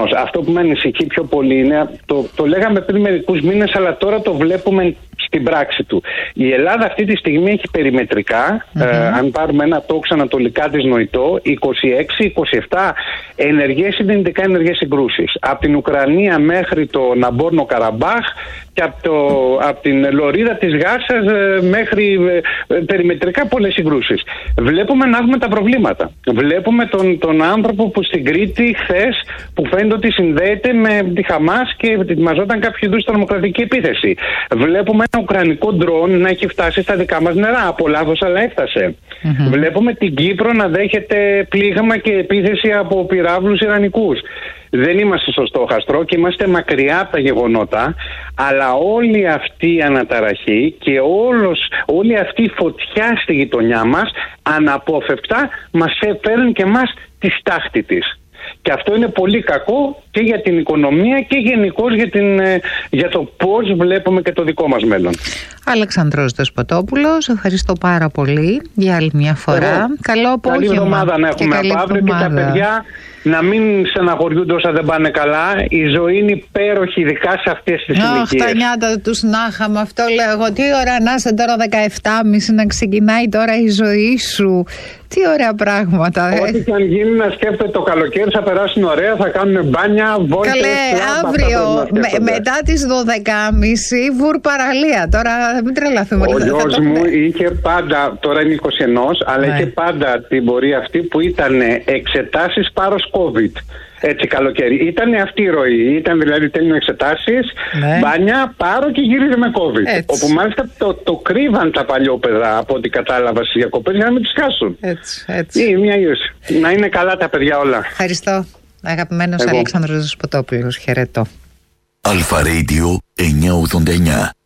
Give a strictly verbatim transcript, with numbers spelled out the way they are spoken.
Προφανώς. Αυτό που με ανησυχεί πιο πολύ είναι, το, το λέγαμε πριν μερικούς μήνες, αλλά τώρα το βλέπουμε στην πράξη του. Η Ελλάδα αυτή τη στιγμή έχει περιμετρικά, mm-hmm. ε, αν πάρουμε ένα τόξο ανατολικά της νοητό, είκοσι έξι είκοσι επτά ενεργές ή δυνητικά ενεργές συγκρούσεις. Από την Ουκρανία μέχρι το Ναμπόρνο Καραμπάχ και από, το, από την Λωρίδα της Γάζας ε, μέχρι ε, περιμετρικά πολλές συγκρούσεις. Βλέπουμε να έχουμε τα προβλήματα. Βλέπουμε τον, τον άνθρωπο που στην Κρήτη χθες, που φαίνεται ότι συνδέεται με τη Χαμάς και ετοιμαζόταν κάποιο είδους τρομοκρατική επίθεση. Βλέπουμε ένα ουκρανικό ντρόν να έχει φτάσει στα δικά μας νερά. Από λάθος, αλλά έφτασε. Mm-hmm. Βλέπουμε την Κύπρο να δέχεται πλήγμα και επίθεση από πυράβλους ιρανικούς. Δεν είμαστε στο στόχαστρο και είμαστε μακριά από τα γεγονότα, αλλά όλη αυτή η αναταραχή και όλος, όλη αυτή η φωτιά στη γειτονιά μας αναπόφευκτα μας φέρνει και εμάς τη στάχτη της. Και αυτό είναι πολύ κακό και για την οικονομία και γενικώς για, την, για το πώς βλέπουμε και το δικό μας μέλλον. Αλεξανδρός Δεσποτόπουλος, ευχαριστώ πάρα πολύ για άλλη μια φορά. Ωραία. Καλό απόγευμα. Καλή εβδομάδα να έχουμε από αύριο και τα παιδιά να μην στεναχωριούνται όσα δεν πάνε καλά. Η ζωή είναι υπέροχη, ειδικά σε αυτές τις ηλικίες. Αχ, τα νιάτα τους να είχαμε, αυτό λέω εγώ. Τι ώρα να είσαι τώρα δεκαεπτά και μισή, να ξεκινάει τώρα η ζωή σου. Τι ωραία πράγματα. Ό,τι και αν γίνει, να σκέφτεται το καλοκαίρι, θα περάσουν ωραία, θα κάνουν μπάνια, βόλτες. Καλέ, αύριο με, μετά τις δώδεκα και μισή βουρ παραλία. Τώρα μην τρελαθούμε. Ο γιος μου είχε πάντα, τώρα είναι είκοσι ένα, αλλά ναι. είχε πάντα την πορεία αυτή που ήταν εξετάσεις πάρος COVID. Έτσι καλοκαίρι. Ήταν αυτή η ροή. Ήταν δηλαδή τέλειο εξετάσεις, ναι. μπάνια, πάρο και γύριζε με COVID. Έτσι. Όπου μάλιστα το, το κρύβαν τα παλιόπαιδα από ό,τι κατάλαβα στις διακοπές για να μην τις χάσουν. Έτσι, έτσι. Ή μια ίωση. Να είναι καλά τα παιδιά όλα. Ευχαριστώ. Αγαπημένος Αλέξανδρος Δεσποτόπουλος. Χαιρετώ. Αλφα Radio εννιακόσια ογδόντα εννιά.